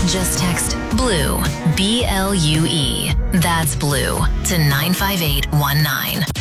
Just text BLUE, BLUE. That's BLUE to 95819.